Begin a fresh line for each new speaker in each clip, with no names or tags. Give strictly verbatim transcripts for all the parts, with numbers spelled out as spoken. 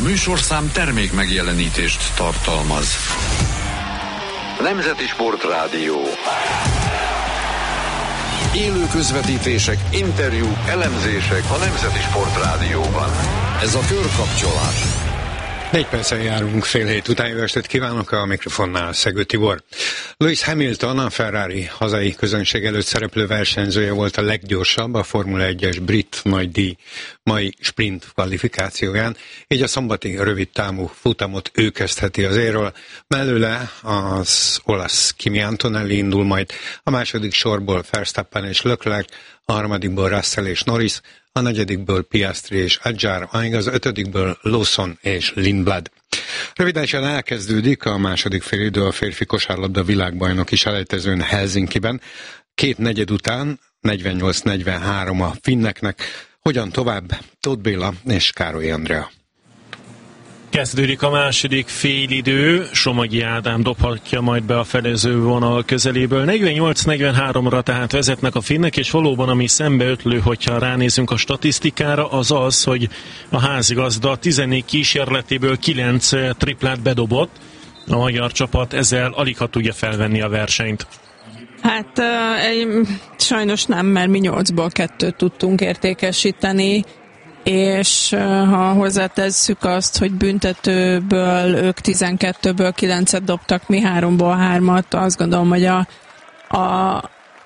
műsorszám termék megjelenítést tartalmaz. Nemzeti Sportrádió. Élő közvetítések, interjúk, elemzések a Nemzeti Sportrádióban. Ez a Körkapcsolás.
Négy perccel járunk, fél hét után. Jó estét kívánok, a mikrofonnál Szegő Tibor. Lewis Hamilton, a Ferrari hazai közönség előtt szereplő versenyzője volt a leggyorsabb a Formula egyes brit nagydíj mai sprint kvalifikációján, így a szombati rövid távú futamot ő kezdheti az éről. Mellőle az olasz Kimi Antonelli indul majd, a második sorból Verstappen és Leclerc, a harmadikból Russell és Norris, a negyedikből Piastri és Adjar, amíg az ötödikből Lawson és Lindblad. Rövidesen elkezdődik a második félidő a férfi kosárlabda világbajnoki selejtezőn Helsinkiben. Két negyed után negyvennyolc negyvenhárom a finneknek. Hogyan tovább? Tóth Béla és Károly Andrea.
Kezdődik a második félidő, Somogyi Ádám dobhatja majd be a fedező vonal közeléből. negyvennyolc negyvenháromra tehát vezetnek a finnek, és valóban ami szembeötlő, hogyha ránézünk a statisztikára, az az, hogy a házigazda tizennégy kísérletéből kilenc triplát bedobott. A magyar csapat ezzel alig ha tudja felvenni a versenyt.
Hát uh, sajnos nem, mert mi nyolcból kettőt tudtunk értékesíteni, és ha hozzátesszük azt, hogy büntetőből ők tizenkettőből kilencet dobtak, mi háromból hármat, azt gondolom, hogy a, a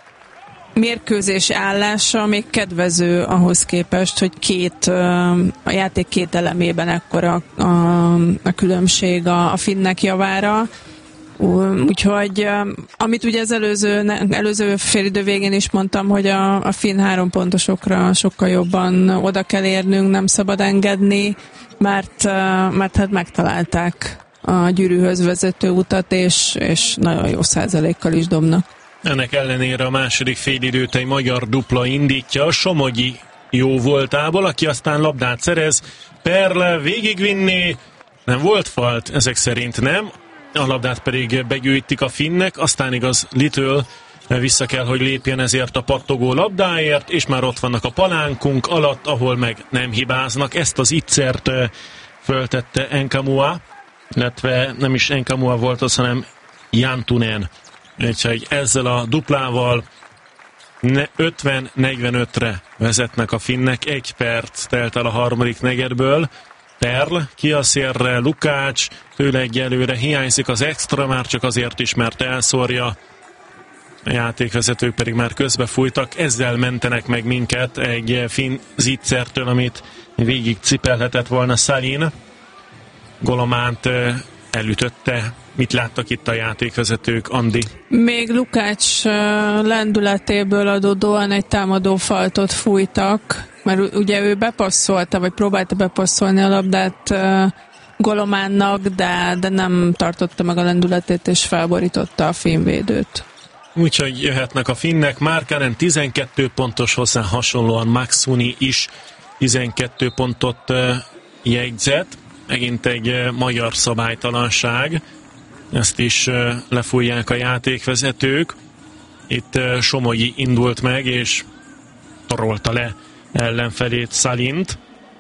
mérkőzés állása még kedvező ahhoz képest, hogy két, a játék két elemében ekkora a, a, a különbség a, a finnek javára. Úgyhogy, amit ugye az előző, előző félidő végén is mondtam, hogy a, a finn három pontosokra sokkal jobban oda kell érnünk, nem szabad engedni, mert, mert hát megtalálták a gyűrűhöz vezető utat, és, és nagyon jó százalékkal is dobnak.
Ennek ellenére a második félidőt egy magyar dupla indítja, Somogyi jó voltából, aki aztán labdát szerez, Perle végigvinni, nem volt falt, ezek szerint nem. A labdát pedig begyűjtik a finnek, aztán igaz Little vissza kell, hogy lépjen ezért a pattogó labdáért, és már ott vannak a palánkunk alatt, ahol meg nem hibáznak. Ezt az ittszert föltette Enkamua, illetve nem is Enkamua volt az, hanem Jantunen. Úgyhogy ezzel a duplával ötven negyvenötre vezetnek a finnek, egy perc telt el a harmadik negyedből. Perl, ki a szélre, Lukács, tőle egyelőre hiányzik az extra, már csak azért is, mert elszórja. A játékvezetők pedig már közbefújtak, ezzel mentenek meg minket egy finn zitzertől, amit végig cipelhetett volna Salin. Golománt elütötte. Mit láttak itt a játékvezetők, Andi?
Még Lukács lendületéből adódóan egy támadófaltot fújtak, mert ugye ő bepasszolta, vagy próbálta bepasszolni a labdát Golománnak, de, de nem tartotta meg a lendületét, és felborította a finnvédőt.
Úgyhogy jöhetnek a finnek. Márkánen tizenkettő pontos, hozzá hasonlóan Maxuni is tizenkettő pontot jegyzett. Megint egy magyar szabálytalanság. Ezt is lefújják a játékvezetők. Itt Somogyi indult meg, és torolta le ellenfelét, Salint.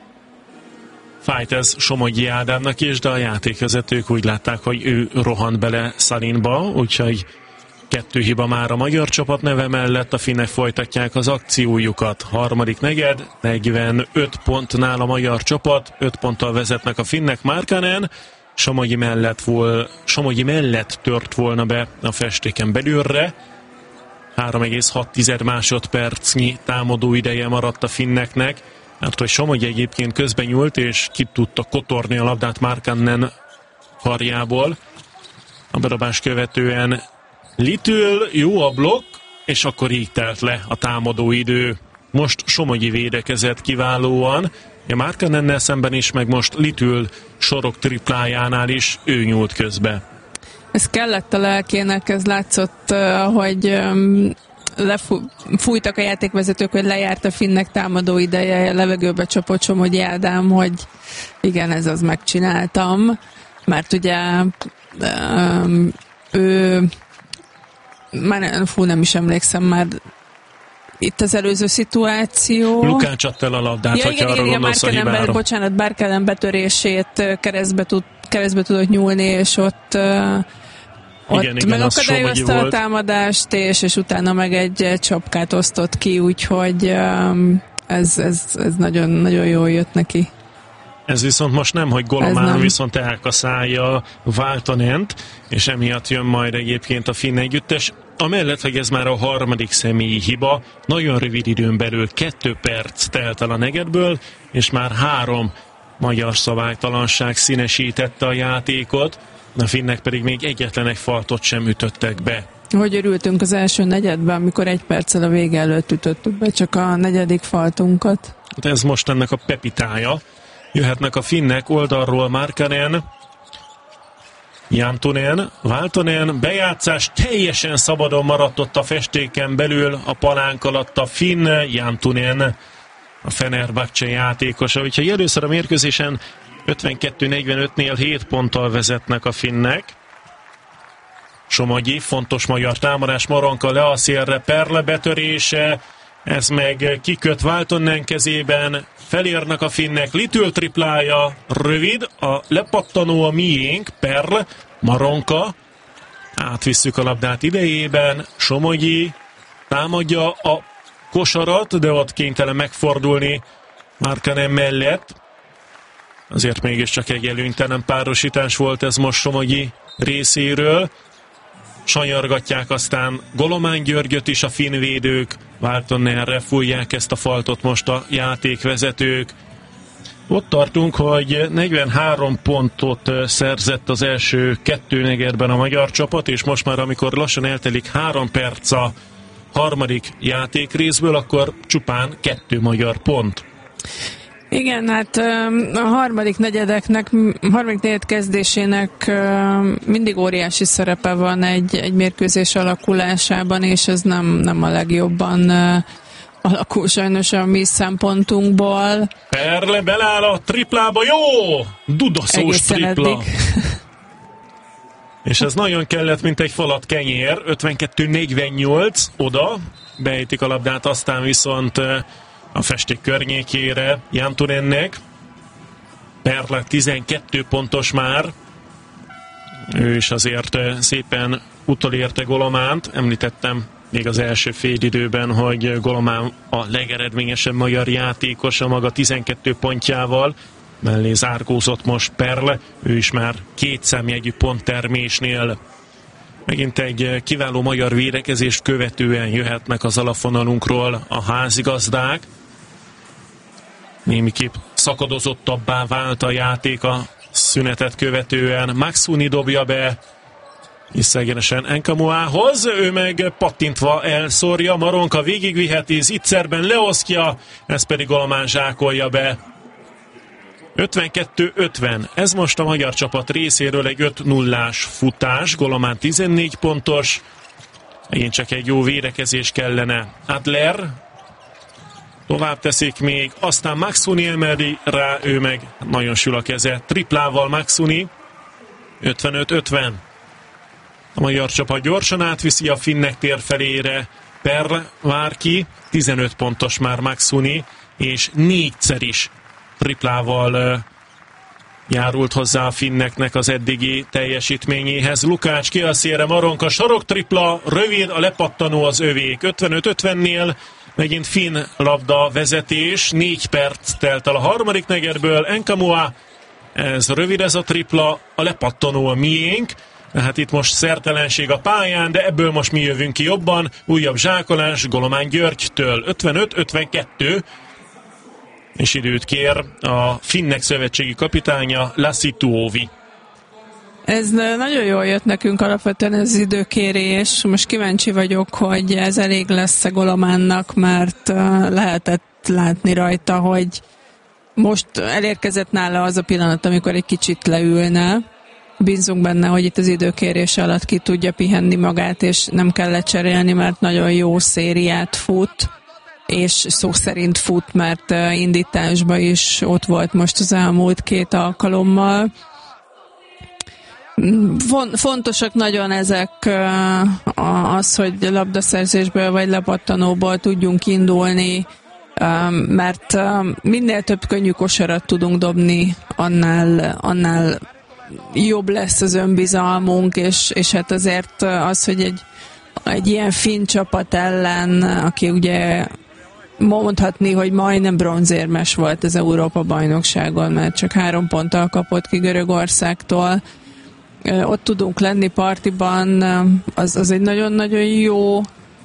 Fájt ez Somogyi Ádámnak is, de a játékvezetők úgy látták, hogy ő rohant bele Salinba, úgyhogy kettő hiba már a magyar csapat neve mellett, a finnek folytatják az akciójukat. Harmadik negyed, negyvenöt pontnál a magyar csapat, öt ponttal vezetnek a finnek. Márkánen Somogyi mellett, vol, Somogyi mellett tört volna be a festéken belülre. három egész hat másodpercnyi támadó ideje maradt a finneknek, mert hogy Somogyi egyébként közben nyúlt, és ki tudta kotorni a labdát Márkánen karjából. A bedobás követően Little, jó a blokk, és akkor így telt le a támadó idő. Most Somogyi védekezett kiválóan, a Márkánennel szemben is, meg most Little sorok triplájánál is ő nyúlt közbe.
Ez kellett a lelkének, ez látszott, hogy lefújtak a játékvezetők, hogy lejárt a finnek támadó ideje, levegőbe csapott Somogyi Ádám, hogy igen, ez az, megcsináltam, mert ugye ő már, fú, nem is emlékszem, már itt az előző szituáció.
Lukács adta el a labdát,
ja,
hogyha arra gondolsz a hibára.
Be, bocsánat, Barkelen betörését keresztbe, tud, keresztbe tudott nyúlni, és ott, igen, ott
igen,
megakadályozta a támadást, és, és utána meg egy csapkát osztott ki, úgyhogy ez, ez, ez nagyon, nagyon jól jött neki. Ez
viszont most nem, hogy Golomán viszont elkaszálja Valtonent, és emiatt jön majd egyébként a finn együttes. Amellett, hogy ez már a harmadik személyi hiba, nagyon rövid időn belül kettő perc telt el a negyedből, és már három magyar szabálytalanság színesítette a játékot, a finnek pedig még egyetlen egy faltot sem ütöttek be.
Hogy örültünk az első negyedben, amikor egy perccel a vége előtt ütöttük be csak a negyedik faltunkat.
Ez most ennek a pepitája. Jöhetnek a finnek oldalról Markkanen, Jantunen, Valtonen, bejátszás, teljesen szabadon maradt ott a festéken belül, a palánk alatt a finn, Jantunen, a Fenerbahce játékosa. Úgyhogy először a mérkőzésen ötvenkettő negyvenötnél hét ponttal vezetnek a finnek. Somogyi, fontos magyar támadás, Maronka le a szélre, Perle betörése, ez meg kiköt Valtonen kezében, felérnek a finnek, Litül triplája, rövid, a lepattanó a miénk, Perl, Maronka, átvisszük a labdát idejében, Somogyi támadja a kosarat, de ott kénytelen megfordulni Markkanen mellett. Azért mégiscsak egy előnytelen párosítás volt ez most Somogyi részéről. Sanyargatják aztán Golomán Györgyöt is a finn védők, Valtonenre fújják ezt a faltot most a játékvezetők. Ott tartunk, hogy negyvenhárom pontot szerzett az első kettő negyedben a magyar csapat, és most már amikor lassan eltelik három perc a harmadik játékrészből, akkor csupán kettő magyar pont.
Igen, hát a harmadik negyedeknek, a harmadik negyed kezdésének mindig óriási szerepe van egy, egy mérkőzés alakulásában, és ez nem, nem a legjobban alakul sajnos a mi szempontunkból.
Perle beláll a triplába, jó! Dudaszós tripla. És ez nagyon kellett, mint egy falat kenyér, ötvenkettő negyvennyolc, oda, beejtik a labdát, aztán viszont a festék környékére Jantunennek. Perle tizenkettő pontos már. Ő is azért szépen utolérte Golománt. Említettem még az első félidőben, hogy Golomán a legeredményesebb magyar játékos a maga tizenkettő pontjával. Mellé zárkózott most Perle. Ő is már két számjegyű ponttermésnél. Megint egy kiváló magyar védekezést követően jöhetnek az alapvonalunkról a házigazdák. Némiképp szakadozottabbá vált a játék a szünetet követően. Maxuni dobja be, visszaegyenesen Enkamuához, ő meg pattintva elszórja, Maronka végigviheti, Zitzerben leosztja, ez pedig Golomán zsákolja be. ötvenkettő ötven, ez most a magyar csapat részéről egy öt nullás futás, Golomán tizennégy pontos, megint csak egy jó védekezés kellene. Adler tovább teszik még, aztán Maxuni emeli rá, ő meg nagyon sül a keze, triplával Maxuni, ötvenöt ötven. A magyar csapat gyorsan átviszi a finnek tér felére, Perl vár ki, tizenöt pontos már Maxuni, és négyszer is triplával uh, járult hozzá a finneknek az eddigi teljesítményéhez. Lukács ki a szélre, Maronka sarok tripla, rövid, a lepattanó az övék. ötvenöt ötvennél megint finn labda vezetés, négy perc telt el a harmadik negyedből, Enkamua, ez rövid ez a tripla, a lepattanó a miénk, hát itt most szertelenség a pályán, de ebből most mi jövünk ki jobban, újabb zsákolás Golomán Györgytől, ötvenöt ötvenkettő, és időt kér a finnek szövetségi kapitánya Lassi Tuovi.
Ez nagyon jól jött nekünk alapvetően ez az időkérés. Most kíváncsi vagyok, hogy ez elég lesz Golománnak, mert lehetett látni rajta, hogy most elérkezett nála az a pillanat, amikor egy kicsit leülne. Bízunk benne, hogy itt az időkérés alatt ki tudja pihenni magát, és nem kell lecserélni, mert nagyon jó szériát fut, és szó szerint fut, mert indításban is ott volt most az elmúlt két alkalommal. Fontosak nagyon ezek, az, hogy labdaszerzésből vagy lepattanóból tudjunk indulni, mert minél több könnyű kosarat tudunk dobni, annál, annál jobb lesz az önbizalmunk, és, és hát azért az, hogy egy, egy ilyen finn csapat ellen, aki ugye mondhatni, hogy majdnem bronzérmes volt az Európa-bajnokságon, mert csak három ponttal kapott ki Görögországtól, ott tudunk lenni partiban, az, az egy nagyon-nagyon jó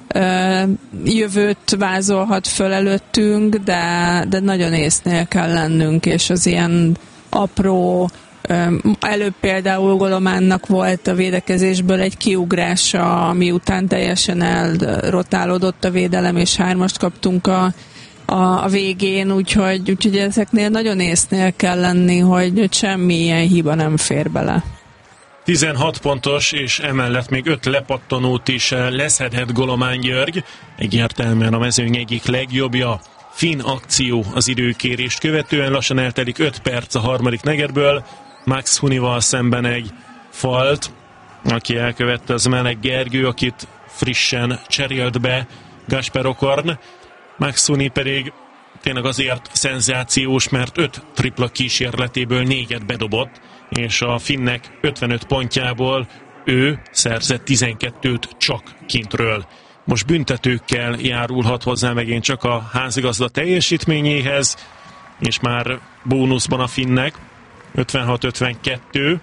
jövőt vázolhat föl előttünk, de, de nagyon észnél kell lennünk, és az ilyen apró, előbb például Golománnak volt a védekezésből egy kiugrása, ami után teljesen elrotálódott a védelem, és hármast kaptunk a, a, a végén, úgyhogy, úgyhogy ezeknél nagyon észnél kell lenni, hogy semmi ilyen hiba nem fér bele.
tizenhat pontos, és emellett még öt lepattanót is leszedhet Golomán György. Egyértelműen a mezőny egyik legjobbja. Finn akció az időkérést követően, lassan eltelik öt perc a harmadik negyedből. Max Hunival szemben egy falt, aki elkövette, az Meleg Gergő, akit frissen cserélt be Gasper Okorn. Max Huni pedig tényleg azért szenzációs, mert öt tripla kísérletéből négyet bedobott, és a finnek ötvenöt pontjából ő szerzett tizenkettőt csak kintről. Most büntetőkkel járulhat hozzá megint csak a házigazda teljesítményéhez, és már bónuszban a finnek ötvenhat ötvenkettő,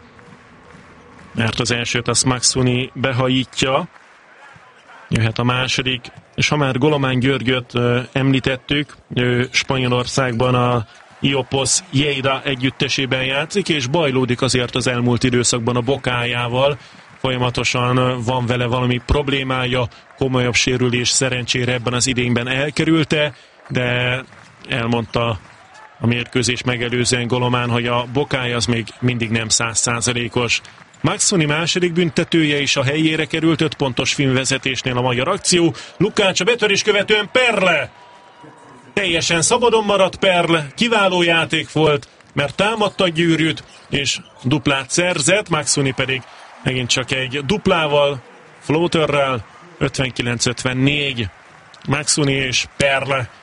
mert az elsőt azt Max Huni behajítja. Jöhet a második, és ha már Golomán Györgyöt uh, említettük, ő Spanyolországban a Iopos Lleida együttesében játszik, és bajlódik azért az elmúlt időszakban a bokájával. Folyamatosan van vele valami problémája, komolyabb sérülés szerencsére ebben az idényben elkerülte, de elmondta a mérkőzés megelőzően Golomán, hogy a bokája az még mindig nem száz százalékos. Max Huni második büntetője is a helyére került, öt pontos finn vezetésnél a magyar akció. Lukács a betörés követően Perle! Teljesen szabadon maradt Perle, kiváló játék volt, mert támadta a gyűrűt, és duplát szerzett, Max Huni pedig megint csak egy duplával, floaterrel, ötvenkilenc ötvennégy. Max Huni és Perle